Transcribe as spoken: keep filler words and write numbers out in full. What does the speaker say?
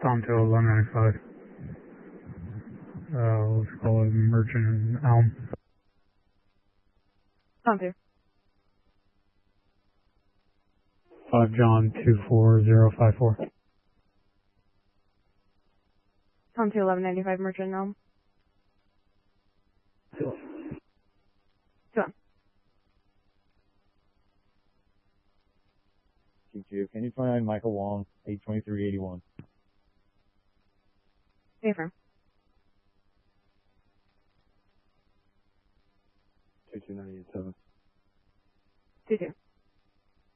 Tom to eleven ninety-five. Uh, let's call it Merchant and Elm. Tom two. five John two four zero five four. Tom two eleven ninety-five Merchant and Elm. Two one. Q two. Can you find Michael Wong, eight twenty-three eighty-one? Affirm. two two nine eight seven. two two.